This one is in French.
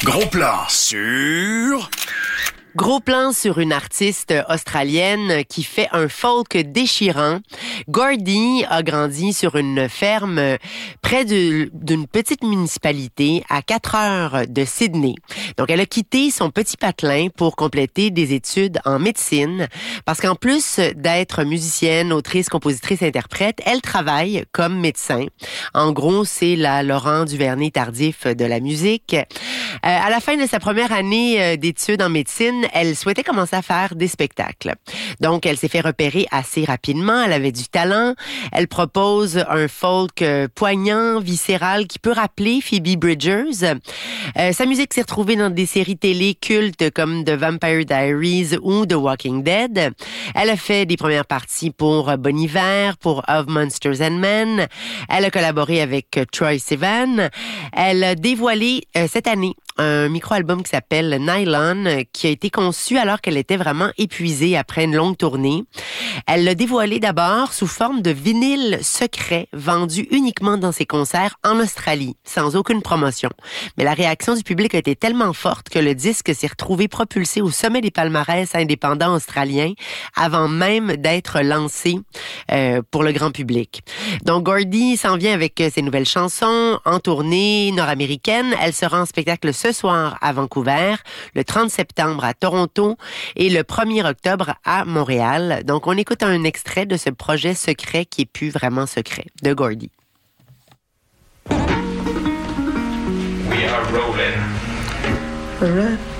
Gros plan sur... Gros plan sur une artiste australienne qui fait un folk déchirant. Gordy a grandi sur une ferme près d'une petite municipalité à 4 heures de Sydney. Donc, elle a quitté son petit patelin pour compléter des études en médecine parce qu'en plus d'être musicienne, autrice, compositrice, interprète, elle travaille comme médecin. En gros, c'est la Laurent Duvernay-Tardif de la musique. À la fin de sa première année d'études en médecine, elle souhaitait commencer à faire des spectacles. Donc, elle s'est fait repérer assez rapidement. Elle avait du talent. Elle propose un folk poignant, viscéral, qui peut rappeler Phoebe Bridgers. Sa musique s'est retrouvée dans des séries télé cultes comme The Vampire Diaries ou The Walking Dead. Elle a fait des premières parties pour Bon Iver, pour Of Monsters and Men. Elle a collaboré avec Troye Sivan. Elle a dévoilé cette année un micro-album qui s'appelle Nylon, qui a été conçu alors qu'elle était vraiment épuisée après une longue tournée. Elle l'a dévoilé d'abord sous forme de vinyle secret vendu uniquement dans ses concerts en Australie, sans aucune promotion. Mais la réaction du public a été tellement forte que le disque s'est retrouvé propulsé au sommet des palmarès indépendants australiens avant même d'être lancé pour le grand public. Donc Gordy s'en vient avec ses nouvelles chansons en tournée nord-américaine. Elle sera en spectacle ce soir à Vancouver, le 30 septembre à Toronto et le 1er octobre à Montréal. Donc, on écoute un extrait de ce projet secret qui est plus vraiment secret, de Gordy. We are rolling. All right.